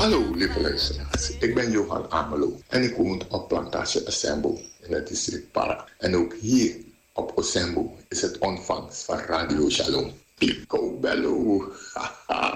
Hallo lieve luisteraars, ik ben Johan Amelo en ik woon op Plantage Osembo in het district Para. En ook hier op Osembo is het ontvangst van Radio Shalom. Pico Bello.